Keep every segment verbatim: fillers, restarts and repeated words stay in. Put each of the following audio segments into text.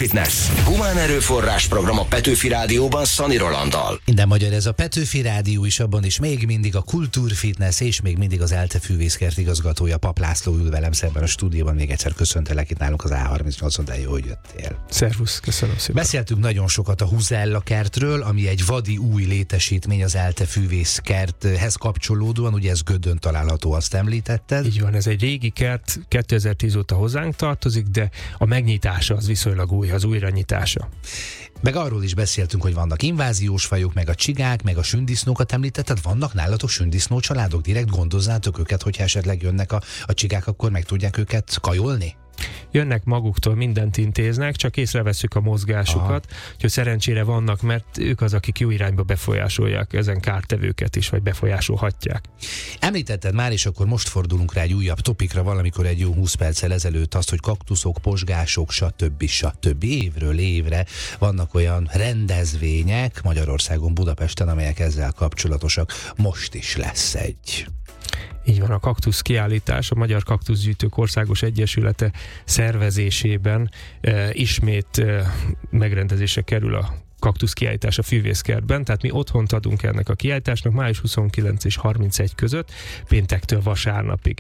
Kultúrfitness. Humán erőforrás program a Petőfi Rádióban Szani Rolanddal. Minden magyar ez a Petőfi Rádió is, abban is még mindig a Kultúrfitness, és még mindig az ELTE fűvészkert igazgatója, Pap László ül velem szemben a stúdióban. Még egyszer köszöntelek itt nálunk az á harmincnyolcon, de jó, hogy jöttél. Szervusz, köszönöm szépen. Beszéltünk nagyon sokat a Huzella kertről, ami egy vadi új létesítmény az ELTE fűvészkerthez kapcsolódóan, ugye ez Gödön található, azt említetted. Így van, ez egy régi kert, kétezer-tíz óta hozzánk tartozik, de a megnyitása az viszonylag új, az újranyitása. Meg arról is beszéltünk, hogy vannak inváziós fajok, meg a csigák, meg a sündisznókat említetted. Vannak nálatok sündisznó családok? Direkt gondozzátok őket, hogyha esetleg jönnek a, a csigák, akkor meg tudják őket kajolni? Jönnek maguktól, mindent intéznek, csak észreveszünk a mozgásukat, úgyhogy szerencsére vannak, mert ők az, akik jó irányba befolyásolják ezen kártevőket is, vagy befolyásolhatják. Említetted már, és akkor most fordulunk rá egy újabb topikra, valamikor egy jó húsz perccel ezelőtt azt, hogy kaktuszok, pozsgások, stb. stb. Évről évre vannak olyan rendezvények Magyarországon, Budapesten, amelyek ezzel kapcsolatosak. Most is lesz egy. Így van, a kaktusz kiállítás, a Magyar Kaktuszgyűjtők Országos Egyesülete szervezésében e, ismét e, megrendezésre kerül a kaktusz kiállítás a fűvészkertben, tehát mi otthont adunk ennek a kiállításnak május huszonkilenc és harmincegy között, péntektől vasárnapig.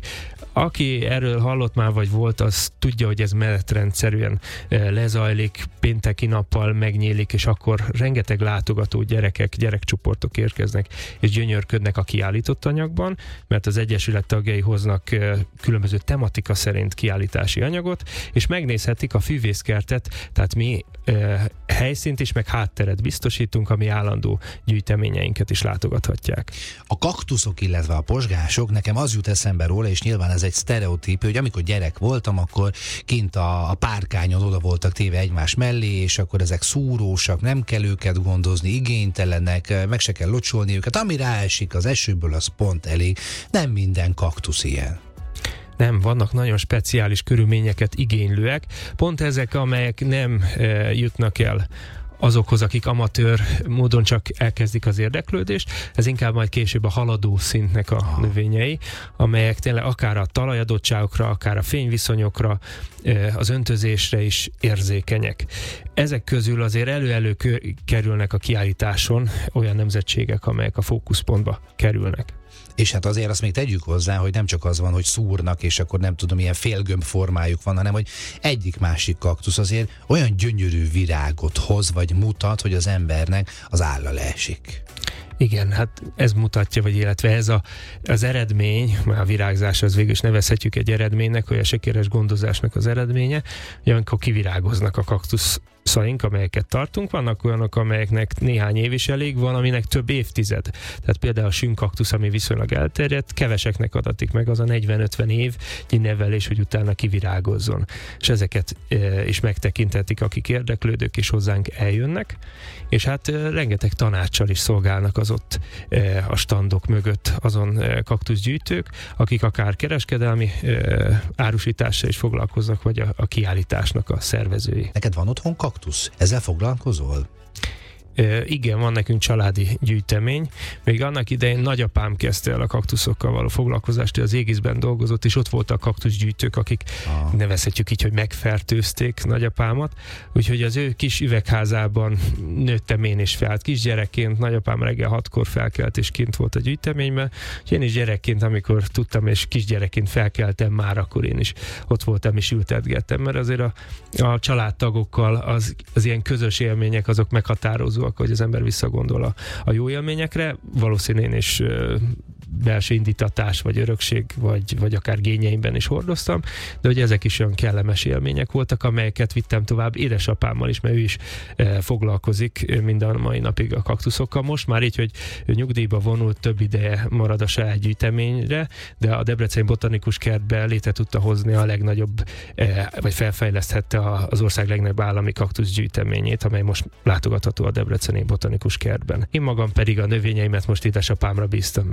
Aki erről hallott már, vagy volt, az tudja, hogy ez menetrendszerűen lezajlik, pénteki nappal megnyílik, és akkor rengeteg látogató gyerekek, gyerekcsoportok érkeznek, és gyönyörködnek a kiállított anyagban, mert az Egyesület tagjai hoznak különböző tematika szerint kiállítási anyagot, és megnézhetik a fűvészkertet, tehát mi helyszínt is, meg hátteret biztosítunk, ami állandó gyűjteményeinket is látogathatják. A kaktuszok, illetve a pozsgások, nekem az jut eszembe róla, és nyilván ez egy sztereotíp, hogy amikor gyerek voltam, akkor kint a, a párkányon oda voltak téve egymás mellé, és akkor ezek szúrósak, nem kell őket gondozni, igénytelenek, meg se kell locsolni őket, ami ráesik az esőből, az pont elég. Nem minden kaktusz ilyen. Nem, vannak nagyon speciális körülményeket igénylőek, pont ezek, amelyek nem e, jutnak el azokhoz, akik amatőr módon csak elkezdik az érdeklődést, ez inkább majd később a haladó szintnek a növényei, amelyek tényleg akár a talajadottságokra, akár a fényviszonyokra, az öntözésre is érzékenyek. Ezek közül azért elő-elő kerülnek a kiállításon olyan nemzetségek, amelyek a fókuszpontba kerülnek. És hát azért azt még tegyük hozzá, hogy nem csak az van, hogy szúrnak, és akkor nem tudom, ilyen félgömb formájuk van, hanem hogy egyik-másik kaktusz azért olyan gyönyörű virágot hoz, vagy mutat, hogy az embernek az álla leesik. Igen, hát ez mutatja, vagy illetve ez a, az eredmény, már a virágzás az végül is nevezhetjük egy eredménynek, vagy a sikeres gondozásnak az eredménye, hogy amikor kivirágoznak a kaktuszaink, amelyeket tartunk, vannak olyanok, amelyeknek néhány év is elég, van, aminek több évtized. Tehát például a sünkkaktusz, ami viszonylag elterjedt, keveseknek adatik meg az a negyven-ötven év nevelés, hogy utána kivirágozzon. És ezeket e, is megtekinthetik, akik érdeklődők és hozzánk eljönnek, és hát e, rengeteg tanácssal is szolgálnak az ott e, a standok mögött azon e, kaktuszgyűjtők, akik akár kereskedelmi e, árusítással is foglalkoznak, vagy a, a kiállításnak a szervezői. Neked van otthon kaktusz? Ezzel foglalkozol? E, igen, van nekünk családi gyűjtemény. Még annak idején nagyapám kezdte el a kaktuszokkal való foglalkozást, ő az Égiszben dolgozott, és ott voltak kaktuszgyűjtők, akik ah. nevezhetjük így, hogy megfertőzték nagyapámat. Úgyhogy az ő kis üvegházában nőttem én is fel. Kisgyerekként nagyapám reggel hatkor felkelt, és kint volt a gyűjteményben. És én is gyerekként, amikor tudtam, és kisgyerekként felkeltem már, akkor én is ott voltam, és ültetgettem, mert azért a, a családtagokkal az, az ilyen közös élmények, azok meghatározó, hogy az ember visszagondol a, a jó élményekre, valószínűleg is ö, belső indítatás, vagy örökség, vagy, vagy akár gényeimben is hordoztam, de hogy ezek is olyan kellemes élmények voltak, amelyeket vittem tovább édesapámmal is, mert ő is e, foglalkozik minden mai napig a kaktuszokkal. Most már így, hogy ő nyugdíjba vonult, több ideje marad a saját gyűjteményre, de a Debreceni Botanikus Kertbe létre tudta hozni a legnagyobb, e, vagy felfejleszthette a, az ország legnagyobb állami kaktuszgyűjteményét, amely most látogatható a Debreceni Botanikus Kertben. Én magam pedig a növényeimet most édesapámra bíztam, mert nekem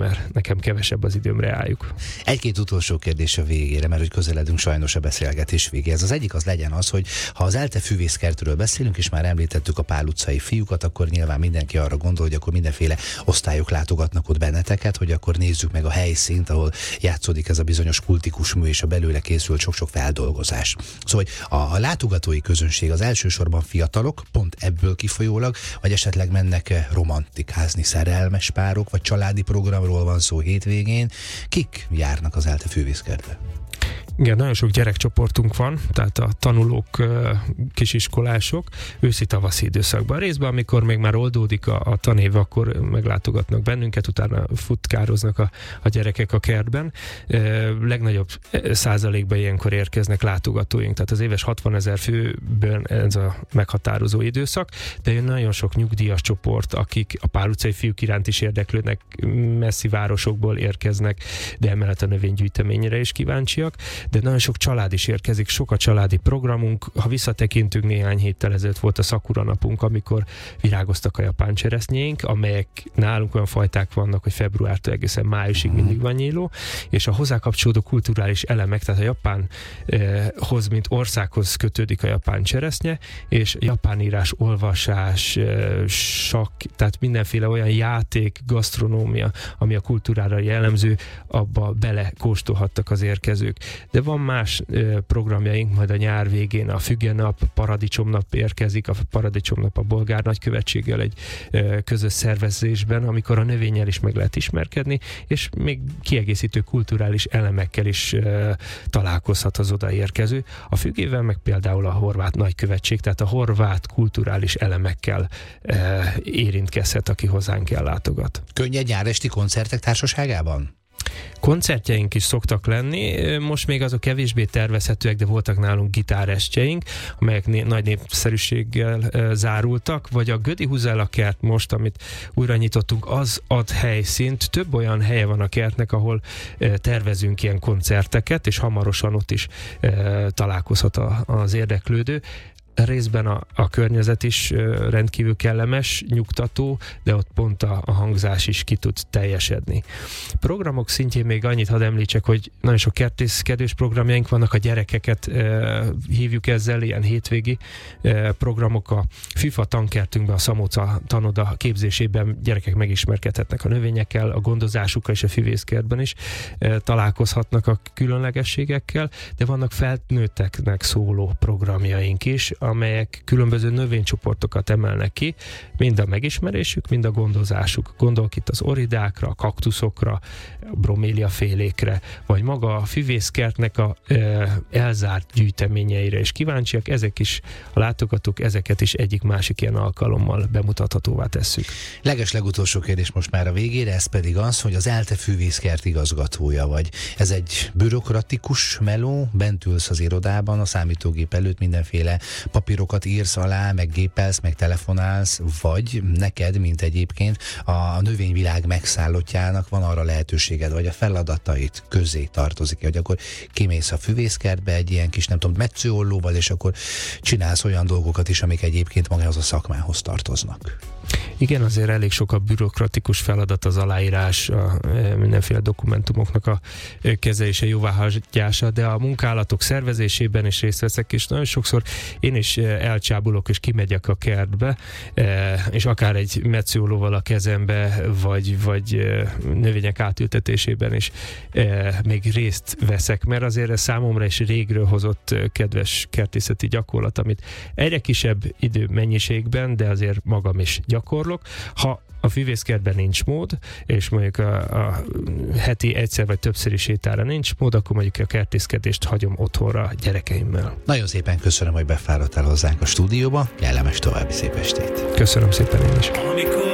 nekem kevesebb az időmre álljuk. Egy-két utolsó kérdés a végére, mert hogy közeledünk sajnos a beszélgetés végéhez. Az egyik az legyen az, hogy ha az ELTE füvészkertről beszélünk, és már említettük a Pál utcai fiúkat, akkor nyilván mindenki arra gondol, hogy akkor mindenféle osztályok látogatnak ott benneteket, hogy akkor nézzük meg a helyszínt, ahol játszódik ez a bizonyos kultikus mű, és a belőle készült sok-sok feldolgozás. Szóval a, a látogatói közönség az elsősorban fiatalok, pont ebből kifolyólag, vagy esetleg mennek romantikázni szerelmes párok, vagy családi programról van szó hétvégén. Kik járnak az ELTE füvészkertbe? Igen, nagyon sok gyerekcsoportunk van, tehát a tanulók, kisiskolások őszi-tavaszi időszakban. Részben, amikor még már oldódik a, a tanév, akkor meglátogatnak bennünket, utána futkároznak a, a gyerekek a kertben. E, legnagyobb százalékban ilyenkor érkeznek látogatóink, tehát az éves hatvanezer főből ez a meghatározó időszak, de jön nagyon sok nyugdíjas csoport, akik a Pál utcai fiúk iránt is érdeklődnek, messzi városokból érkeznek, de emellett a növénygyűjteményre is kíváncsiak. De nagyon sok család is érkezik, sok a családi programunk. Ha visszatekintünk, néhány héttel ezelőtt volt a Sakura napunk, amikor virágoztak a japán cseresznyéink, amelyek nálunk olyan fajták vannak, hogy februártól egészen májusig mindig van nyíló, és a hozzá kapcsolódó kulturális elemek, tehát a japánhoz, mint országhoz kötődik a japán cseresznye, és japán írás, olvasás, sakk, tehát mindenféle olyan játék, gasztronómia, ami a kultúrára jellemző, abba bele kóstolhattak az érkezők. De van más ö, programjaink, majd a nyár végén a Fügenap, Paradicsomnap érkezik, a Paradicsomnap a bolgár nagykövetséggel egy ö, közös szervezésben, amikor a növényel is meg lehet ismerkedni, és még kiegészítő kulturális elemekkel is ö, találkozhat az odaérkező. A Fügével meg például a horvát nagykövetség, tehát a horvát kulturális elemekkel ö, érintkezhet, aki hozzánk ellátogat. Könnyed nyáresti koncertek társaságában? Koncertjeink is szoktak lenni, most még azok kevésbé tervezhetőek, de voltak nálunk gitárestjeink, amelyek né- nagy népszerűséggel e, zárultak, vagy a Gödi Huzella kert most, amit újra nyitottunk, az ad helyszínt. Több olyan helye van a kertnek, ahol e, tervezünk ilyen koncerteket, és hamarosan ott is e, találkozhat a, az érdeklődő. Részben a, a környezet is ö, rendkívül kellemes, nyugtató, de ott pont a, a hangzás is ki tud teljesedni. Programok szintjén még annyit hadd említsek, hogy nagyon sok kertészkedős programjaink vannak, a gyerekeket ö, hívjuk ezzel, ilyen hétvégi ö, programok. A FIFA tankertünkben, a Szamóca tanoda képzésében gyerekek megismerkedhetnek a növényekkel, a gondozásukkal és a füvészkertben is ö, találkozhatnak a különlegességekkel, de vannak felnőtteknek szóló programjaink is, amelyek különböző növénycsoportokat emelnek ki, mind a megismerésük, mind a gondozásuk. Gondolk itt az oridákra, a kaktuszokra, a broméliafélékre, vagy maga a füvészkertnek a e, elzárt gyűjteményeire is kíváncsiak. Ezek is, a látogatók ezeket is egyik-másik ilyen alkalommal bemutathatóvá tesszük. Leges legutolsó kérdés most már a végére, ez pedig az, hogy az ELTE füvészkert igazgatója vagy. Ez egy bürokratikus meló, bent ülsz az irodában, a számítógép előtt mindenféle papírokat írsz alá, meg gépelsz, meg telefonálsz, vagy neked, mint egyébként a növényvilág megszállottjának van arra lehetőséged, vagy a feladatait közé tartozik, hogy akkor kimész a füvészkertbe egy ilyen kis, nem tudom, metszőollóval, és akkor csinálsz olyan dolgokat is, amik egyébként magához a szakmához tartoznak. Igen, azért elég sok a bürokratikus feladat, az aláírás, a mindenféle dokumentumoknak a kezelése, jóváhagyása, de a munkálatok szervezésében is részt veszek, és nagyon sokszor én is elcsábulok, és kimegyek a kertbe, és akár egy metszőollóval a kezembe, vagy, vagy növények átültetésében is még részt veszek, mert azért ez számomra is régről hozott kedves kertészeti gyakorlat, amit egyre kisebb idő mennyiségben, de azért magam is gyakorlok. Ha a füvészkertben nincs mód, és mondjuk a, a heti egyszer vagy többszöri sétára nincs mód, akkor mondjuk a kertészkedést hagyom otthonra a gyerekeimmel. Nagyon szépen köszönöm, hogy befáradtál hozzánk a stúdióba, kellemes további szép estét. Köszönöm szépen én is.